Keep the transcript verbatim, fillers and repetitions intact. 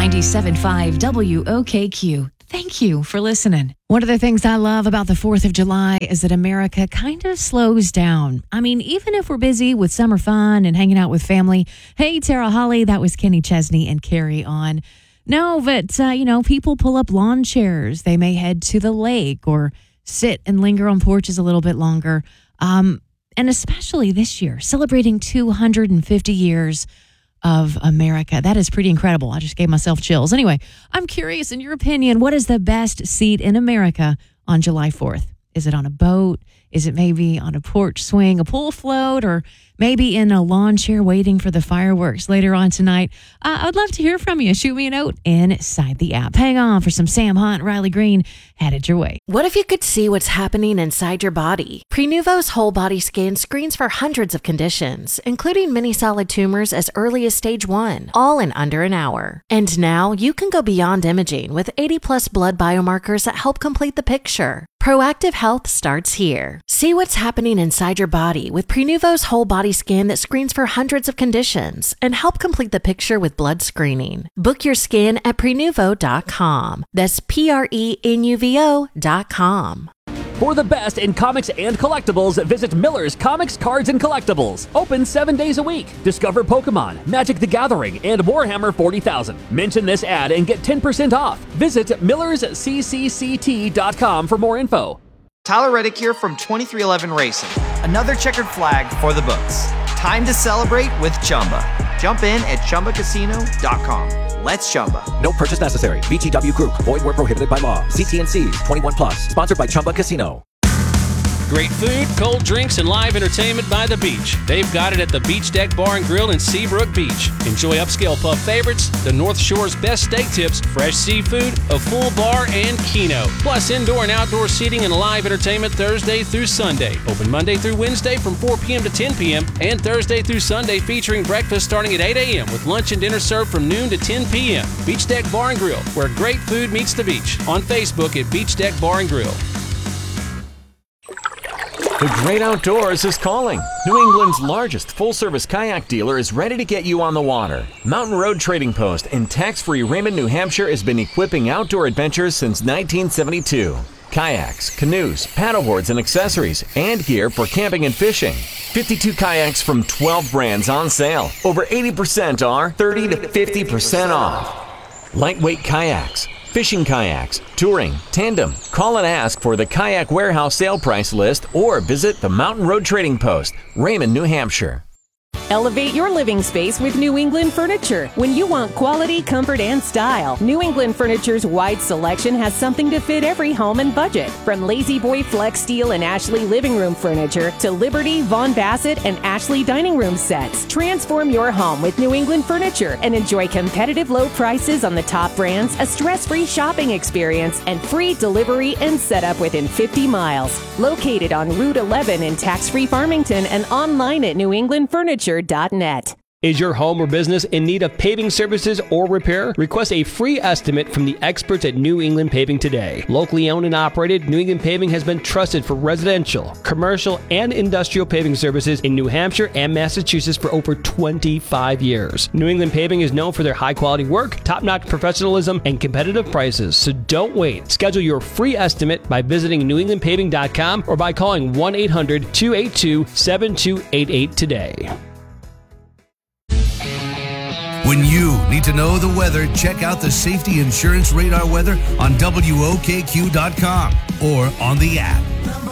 ninety-seven point five W O K Q. Thank you for listening. One of the things I love about the fourth of July is that America kind of slows down. I mean, even if we're busy with summer fun and hanging out with family. Hey, Tara Holly, that was Kenny Chesney and Carry On. No, but, uh, you know, people pull up lawn chairs. They may head to the lake or sit and linger on porches a little bit longer. Um, and especially this year, celebrating two hundred fifty years of America. That is pretty incredible. I just gave myself chills. Anyway, I'm curious, in your opinion, what is the best seat in America on July fourth? Is it on a boat? Is it maybe on a porch swing, a pool float, or maybe in a lawn chair waiting for the fireworks later on tonight? Uh, I'd love to hear from you. Shoot me a note inside the app. Hang on for some Sam Hunt, Riley Green, headed your way. What if you could see what's happening inside your body? Prenuvo's whole body scan screens for hundreds of conditions, including many solid tumors as early as stage one, all in under an hour. And now you can go beyond imaging with eighty plus blood biomarkers that help complete the picture. Proactive health starts here. See what's happening inside your body with Prenuvo's whole body scan that screens for hundreds of conditions and help complete the picture with blood screening. Book your scan at prenuvo dot com. That's P R E N U V O dot com. For the best in comics and collectibles, visit Miller's Comics, Cards, and Collectibles. Open seven days a week. Discover Pokemon, Magic the Gathering, and Warhammer forty thousand. Mention this ad and get ten percent off. Visit millers c c c t dot com for more info. Tyler Reddick here from twenty-three eleven Racing. Another checkered flag for the books. Time to celebrate with Chumba. Jump in at chumba casino dot com. Let's Chumba. No purchase necessary. V G W Group. Void where prohibited by law. See T and C's. twenty-one plus. Sponsored by Chumba Casino. Great food, cold drinks, and live entertainment by the beach. They've got it at the Beach Deck Bar and Grill in Seabrook Beach. Enjoy upscale pub favorites, the North Shore's best steak tips, fresh seafood, a full bar, and Keno. Plus indoor and outdoor seating and live entertainment Thursday through Sunday. Open Monday through Wednesday from four p.m. to ten p.m. and Thursday through Sunday featuring breakfast starting at eight a.m. with lunch and dinner served from noon to ten p.m. Beach Deck Bar and Grill, where great food meets the beach. On Facebook at Beach Deck Bar and Grill. The great outdoors is calling. New England's largest full-service kayak dealer is ready to get you on the water. Mountain Road Trading Post in tax-free Raymond, New Hampshire has been equipping outdoor adventurers since nineteen seventy-two. Kayaks, canoes, paddleboards, and accessories, and gear for camping and fishing. fifty-two kayaks from twelve brands on sale. Over eighty percent are thirty to fifty percent off. Lightweight kayaks, fishing kayaks, touring, tandem. Call and ask for the Kayak Warehouse sale price list or visit the Mountain Road Trading Post, Raymond, New Hampshire. Elevate your living space with New England Furniture. When you want quality, comfort, and style, New England Furniture's wide selection has something to fit every home and budget. From Lazy Boy Flex Steel and Ashley living room furniture to Liberty, Von Bassett, and Ashley dining room sets. Transform your home with New England Furniture and enjoy competitive low prices on the top brands, a stress-free shopping experience, and free delivery and setup within fifty miles. Located on Route eleven in tax-free Farmington and online at new england furniture dot net. Is your home or business in need of paving services or repair? Request a free estimate from the experts at New England Paving today. Locally owned and operated, New England Paving has been trusted for residential, commercial, and industrial paving services in New Hampshire and Massachusetts for over twenty-five years. New England Paving is known for their high-quality work, top-notch professionalism, and competitive prices, so don't wait. Schedule your free estimate by visiting new england paving dot com or by calling one eight hundred two eight two seven two eight eight today. When you need to know the weather, check out the Safety Insurance Radar weather on W O K Q dot com or on the app.